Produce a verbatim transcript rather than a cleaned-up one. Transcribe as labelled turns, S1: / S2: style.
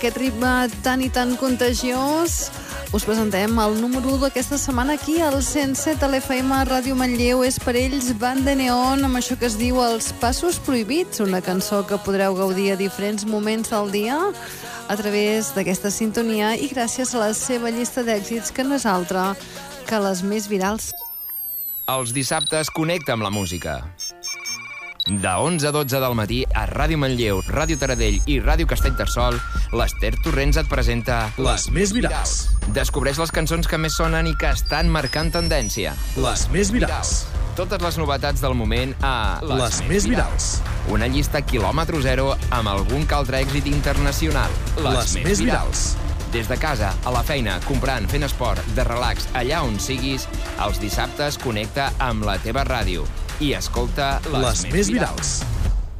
S1: aquest ritme tan i tan contagiós, us presentem el número u d'aquesta setmana aquí al cent set a l'F M Ràdio Manlleu. És per ells Banda Neon, amb això que es diu Els Passos Prohibits, una cançó que podreu gaudir a diferents moments del dia a través d'aquesta sintonia i gràcies a la seva llista d'èxits, que no és altra que les més virals.
S2: Els dissabtes connecta amb la música. De onze a dotze del matí a Ràdio Manlleu, Ràdio Taradell i Ràdio Castellterçol, l'Ester Torrents et presenta
S3: Les més virals.
S2: Descobreix les cançons que més sonen i que estan marcant tendència.
S3: Les més virals.
S2: Totes les novetats del moment a
S3: Les més virals.
S2: Una llista quilòmetre zero amb algun que altre èxit internacional.
S3: Les més virals.
S2: Des de casa, a la feina, comprant, fent esport, de relax, allà on siguis, els dissabtes connecta amb la teva ràdio i escolta
S3: Les més virals.